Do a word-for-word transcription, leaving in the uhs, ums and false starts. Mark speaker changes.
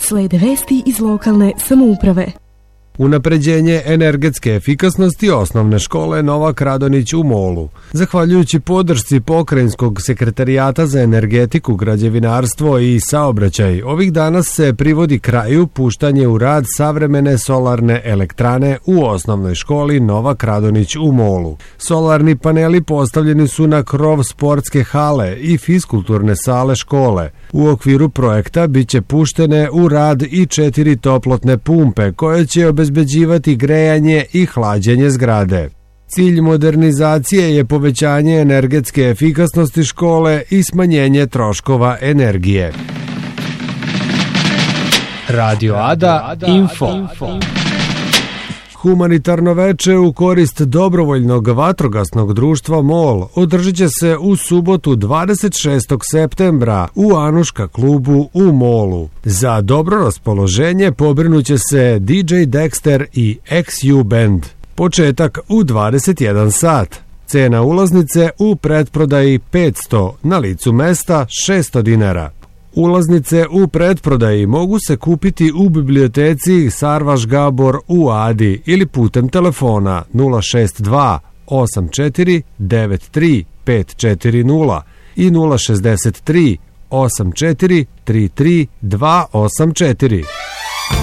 Speaker 1: Slede vesti iz lokalne samouprave.
Speaker 2: Unapređenje energetske efikasnosti osnovne škole Novak Radonjić u Molu. Zahvaljujući podršci Pokrajinskog sekretarijata za energetiku, građevinarstvo i saobraćaj, ovih dana se privodi kraju puštanje u rad savremene solarne elektrane u osnovnoj školi Novak Radonjić u Molu. Solarni paneli postavljeni su na krov sportske hale i fiskulturne sale škole. U okviru projekta biće puštene u rad i četiri toplotne pumpe koje će obezbeđivati grejanje i hlađenje zgrade. Cilj modernizacije je povećanje energetske efikasnosti škole i smanjenje troškova energije.
Speaker 3: Radio Ada Info.
Speaker 2: Humanitarno veče u korist dobrovoljnog vatrogasnog društva Mol održat će se u subotu dvadeset šestog septembra u Anuška klubu u Molu. Za dobro raspoloženje pobrinuće se D J Dexter i X U Band. Početak u dvadeset jedan sat. Cena ulaznice u pretprodaji petsto, na licu mesta šesto dinara. Ulaznice u pretprodaji mogu se kupiti u biblioteci Sarvaš Gabor u Adi ili putem telefona nula šest dva osam četiri devet tri pet četiri nula i nula šezdeset tri osam četiri tri tri dva osam četiri.